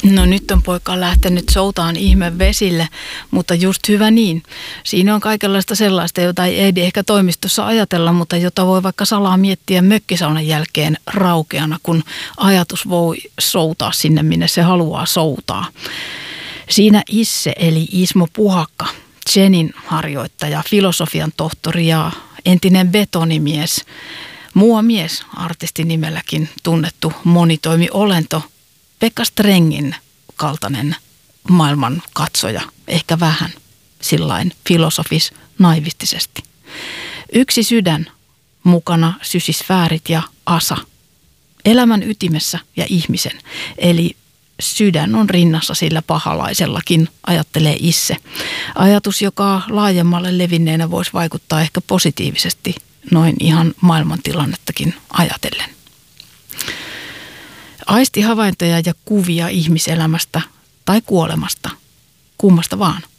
No nyt on poika lähtenyt soutaan ihme vesille, mutta just hyvä niin. Siinä on kaikenlaista sellaista, jota ei ehdi ehkä toimistossa ajatella, mutta jota voi vaikka salaa miettiä mökkisaunan jälkeen raukeana, kun ajatus voi soutaa sinne, minne se haluaa soutaa. Siinä Isse eli Ismo Puhakka, Zenin harjoittaja, filosofian tohtori ja entinen betonimies, muomies artistinimelläkin tunnettu monitoimiolento, Pekka Strengin kaltainen maailman katsoja, ehkä vähän sillain filosofis naivistisesti. Yksi sydän, mukana sysisfäärit ja asa. Elämän ytimessä ja ihmisen, eli sydän on rinnassa sillä pahalaisellakin, ajattelee Isse. Ajatus, joka laajemmalle levinneenä voisi vaikuttaa ehkä positiivisesti noin ihan maailmantilannettakin ajatellen. Aistihavaintoja ja kuvia ihmiselämästä tai kuolemasta, kummasta vaan.